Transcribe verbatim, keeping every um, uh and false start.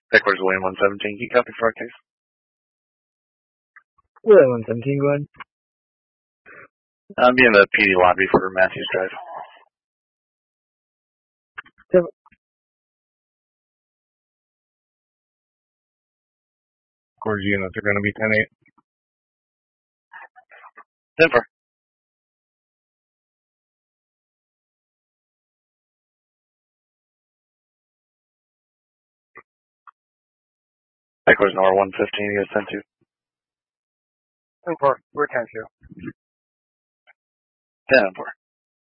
Headquarters William one seventeen, can you copy for our case? William one seventeen, go ahead. I'll be in the P D lobby for Matthews Drive. Yep. Headquarters units are going to be ten eight. ten four. Headquarters Nor one fifteen, you guys sent to. ten four, we're ten two. ten four.